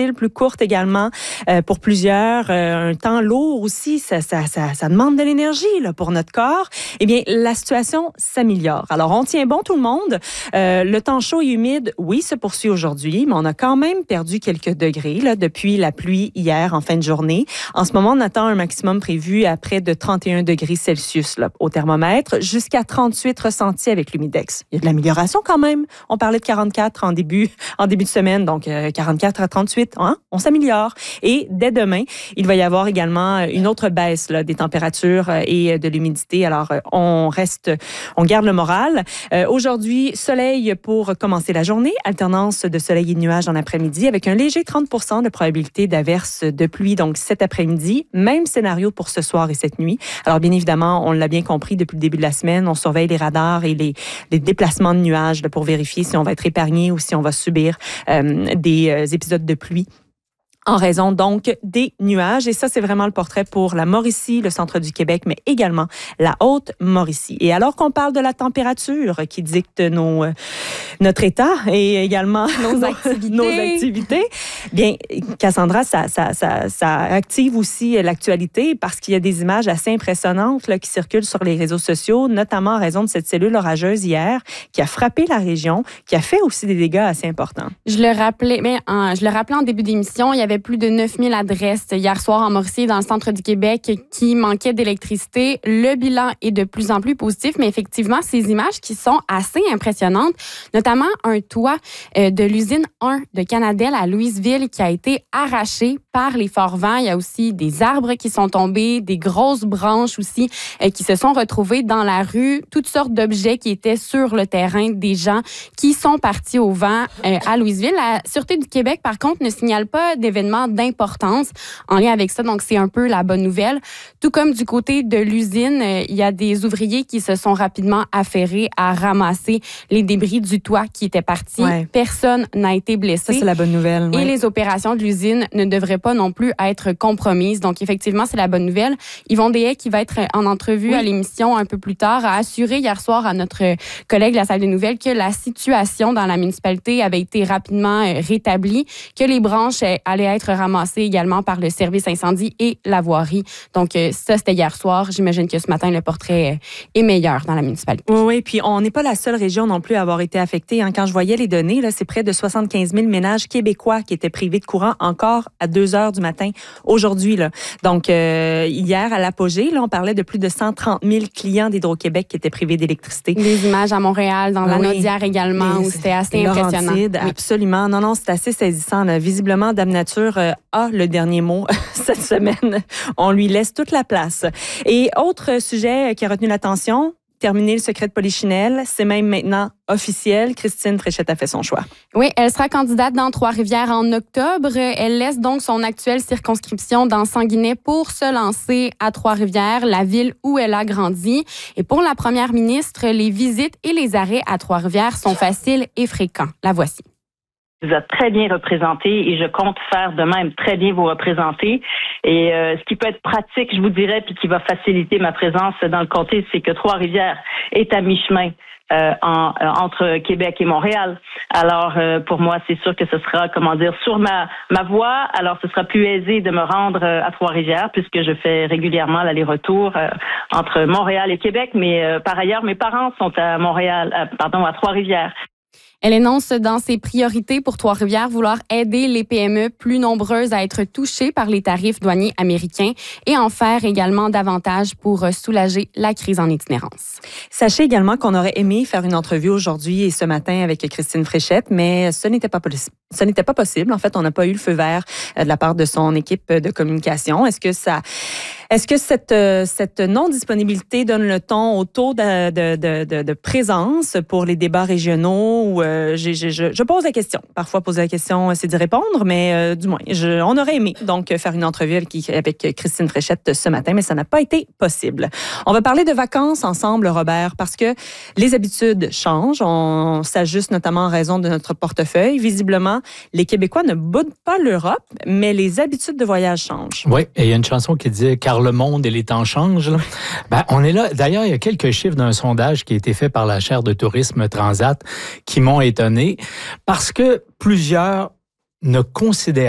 difficile, plus courte également pour plusieurs. Un temps lourd aussi, ça demande de l'énergie là, pour notre corps. Eh bien, la situation s'améliore. Alors, on tient bon tout le monde. Le temps chaud et humide, oui, se poursuit aujourd'hui, mais on a quand même perdu quelques degrés là, depuis la pluie hier en fin de journée. En ce moment, on attend un maximum prévu à près de 31 degrés Celsius là, au thermomètre, jusqu'à 38 ressentis avec l'humidex. Il y a de l'amélioration quand même. On parlait de 44 en début de semaine, donc 44 à 38, hein? On s'améliore. Et dès demain, il va y avoir également une autre baisse là, des températures et de l'humidité. Alors, on garde le moral. Aujourd'hui, soleil pour commencer la journée, alternance de soleil et de nuages en après-midi avec un léger 30% de probabilité d'averse de pluie, donc cet après-midi. Même scénario pour ce soir et cette nuit. Alors, bien évidemment, on l'a bien compris depuis le début de la semaine, on surveille les radars et les déplacements de nuages là, pour vérifier si on va être épargné ou si on va subir des épisodes de pluie en raison donc des nuages. Et ça, c'est vraiment le portrait pour la Mauricie, le centre du Québec, mais également la Haute-Mauricie. Et alors qu'on parle de la température qui dicte notre état et également nos activités, bien, Cassandra, ça active aussi l'actualité parce qu'il y a des images assez impressionnantes là, qui circulent sur les réseaux sociaux, notamment en raison de cette cellule orageuse hier qui a frappé la région, qui a fait aussi des dégâts assez importants. Je le rappelais en début d'émission, il y avait plus de 9000 adresses hier soir en Mauricie, dans le centre du Québec, qui manquaient d'électricité. Le bilan est de plus en plus positif, mais effectivement, ces images qui sont assez impressionnantes, notamment un toit de l'usine 1 de Canadel à Louisville qui a été arraché par les forts vents. Il y a aussi des arbres qui sont tombés, des grosses branches aussi qui se sont retrouvées dans la rue, toutes sortes d'objets qui étaient sur le terrain, des gens qui sont partis au vent à Louisville. La Sûreté du Québec, par contre, ne signale pas d'événements d'importance en lien avec ça. Donc, c'est un peu la bonne nouvelle. Tout comme du côté de l'usine, il y a des ouvriers qui se sont rapidement affairés à ramasser les débris du toit qui était parti. Ouais. Personne n'a été blessé. Ça, c'est la bonne nouvelle. Et les opérations de l'usine ne devraient pas non plus être compromises. Donc, effectivement, c'est la bonne nouvelle. Yvon Deshaies, qui va être en entrevue à l'émission un peu plus tard, a assuré hier soir à notre collègue de la salle des nouvelles que la situation dans la municipalité avait été rapidement rétablie, que les branches allaient être ramassées également par le service incendie et la voirie. Donc, ça, c'était hier soir. J'imagine que ce matin, le portrait est meilleur dans la municipalité. Oui, puis on n'est pas la seule région non plus à avoir été affectée. Hein. Quand je voyais les données, là, c'est près de 75 000 ménages québécois qui étaient privés de courant encore à 2 heures du matin aujourd'hui. Là. Donc, hier, à l'apogée, là, on parlait de plus de 130 000 clients d'Hydro-Québec qui étaient privés d'électricité. Des images à Montréal, dans la Naudière également, où c'était assez impressionnant. Absolument. Non, c'est assez saisissant. Là. Visiblement, Dame Nature a le dernier mot cette semaine. On lui laisse toute la place. Et autre sujet qui a retenu l'attention, terminer le secret de Polichinelle, c'est même maintenant officiel. Christine Fréchette a fait son choix. Oui, elle sera candidate dans Trois-Rivières en octobre. Elle laisse donc son actuelle circonscription dans Sanguinet pour se lancer à Trois-Rivières, la ville où elle a grandi. Et pour la première ministre, les visites et les arrêts à Trois-Rivières sont faciles et fréquents. La voici. Vous êtes très bien représenté et je compte faire de même très bien vous représenter. Et ce qui peut être pratique, je vous dirais, puis qui va faciliter ma présence dans le comté, c'est que Trois-Rivières est à mi-chemin entre Québec et Montréal. Alors, pour moi, c'est sûr que ce sera, sur ma voie. Alors, ce sera plus aisé de me rendre à Trois-Rivières puisque je fais régulièrement l'aller-retour entre Montréal et Québec. Mais par ailleurs, mes parents sont à à Trois-Rivières. Elle énonce dans ses priorités pour Trois-Rivières vouloir aider les PME plus nombreuses à être touchées par les tarifs douaniers américains et en faire également davantage pour soulager la crise en itinérance. Sachez également qu'on aurait aimé faire une entrevue aujourd'hui et ce matin avec Christine Fréchette, mais ce n'était pas possible. En fait, on n'a pas eu le feu vert de la part de son équipe de communication. Est-ce que cette non-disponibilité donne le ton au taux de présence pour les débats régionaux? Je pose la question. Parfois, poser la question, c'est d'y répondre, mais du moins, on aurait aimé donc faire une entrevue avec Christine Fréchette ce matin, mais ça n'a pas été possible. On va parler de vacances ensemble, Robert, parce que les habitudes changent. On s'ajuste notamment en raison de notre portefeuille. Visiblement, les Québécois ne boudent pas l'Europe, mais les habitudes de voyage changent. Oui, et il y a une chanson qui dit « Car le monde et les temps changent ». On est là. D'ailleurs, il y a quelques chiffres d'un sondage qui a été fait par la chaire de tourisme Transat qui m'ont étonné parce que plusieurs ne considèrent